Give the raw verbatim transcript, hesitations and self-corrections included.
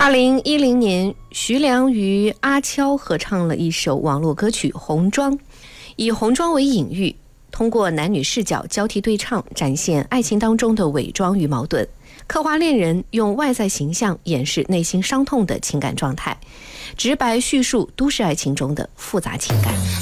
二零一零年，徐良与阿悄合唱了一首网络歌曲《红妆》，以红妆为隐喻，通过男女视角交替对唱，展现爱情当中的伪装与矛盾，刻画恋人用外在形象掩饰内心伤痛的情感状态，直白叙述都市爱情中的复杂情感。